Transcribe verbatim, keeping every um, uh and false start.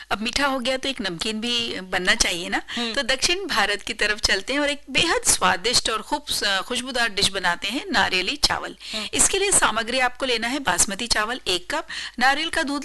अब मीठा हो गया तो एक नमकीन भी बनना चाहिए ना। तो दक्षिण भारत की तरफ चलते हैं और एक बेहद स्वादिष्ट और खूब खुशबूदार डिश बनाते हैं, नारियली चावल। इसके लिए सामग्री आपको लेना है बासमती चावल एक कप, नारियल का दूध